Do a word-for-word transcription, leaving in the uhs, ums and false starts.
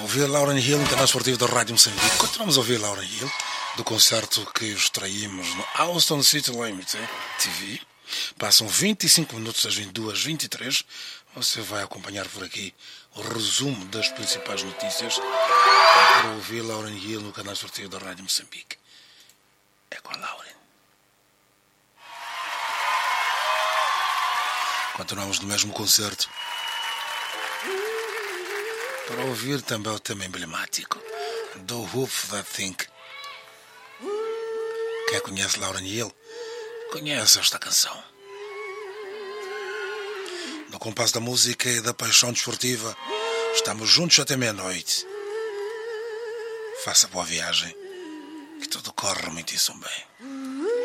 ouvir Lauryn Hill no canal esportivo da Rádio Moçambique. Continuamos a ouvir Lauryn Hill do concerto que extraímos no Austin City Limits T V. Passam vinte e cinco minutos às vinte e duas e vinte e três. Você vai acompanhar por aqui o resumo das principais notícias para ouvir Lauryn Hill no canal esportivo da Rádio Moçambique. É com a Lauryn. Continuamos no mesmo concerto para ouvir também o tema emblemático do Whoop That Thing. Quem conhece Lauryn Hill conhece esta canção. No compasso da música e da paixão desportiva, estamos juntos até meia-noite. Faça boa viagem, que tudo corra muitíssimo bem.